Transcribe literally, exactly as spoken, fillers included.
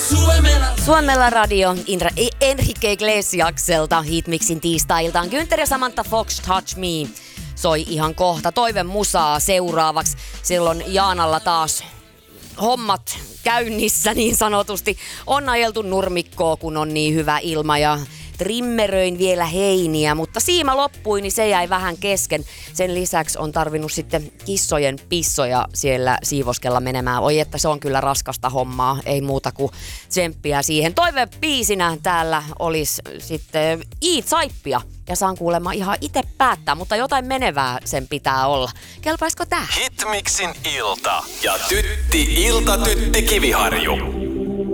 Suomella Radio Indra, Enrique Iglesiakselta Hitmixin tiistai-iltaan. Günther ja Samantha Fox Touch Me soi ihan kohta. Toivon musaa seuraavaksi. Silloin Jaanalla taas hommat käynnissä niin sanotusti. On ajeltu nurmikkoa, kun on niin hyvä ilma ja trimmeröin vielä heiniä, mutta siima loppui, niin se jäi vähän kesken. Sen lisäksi on tarvinnut sitten kissojen pissoja siellä siivoskella menemään. Oi, että se on kyllä raskasta hommaa, ei muuta kuin tsemppiä siihen. Toivebiisinä täällä olisi sitten Eat Saippia, ja saan kuulemma ihan itse päättää, mutta jotain menevää sen pitää olla. Kelpaisiko tää? Hitmixin ilta ja Tytti Ilta Tytti Kiviharju.